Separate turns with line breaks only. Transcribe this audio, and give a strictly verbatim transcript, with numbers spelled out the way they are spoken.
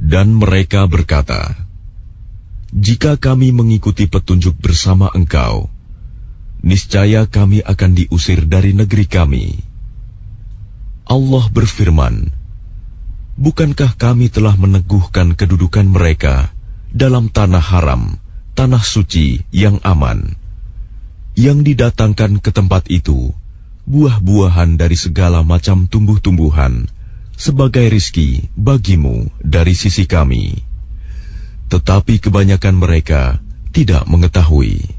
Dan mereka berkata, "Jika kami mengikuti petunjuk bersama engkau, niscaya kami akan diusir dari negeri kami." Allah berfirman, "Bukankah kami telah meneguhkan kedudukan mereka dalam tanah haram, tanah suci yang aman, yang didatangkan ke tempat itu buah-buahan dari segala macam tumbuh-tumbuhan sebagai rizki bagimu dari sisi kami. Tetapi kebanyakan mereka tidak mengetahui."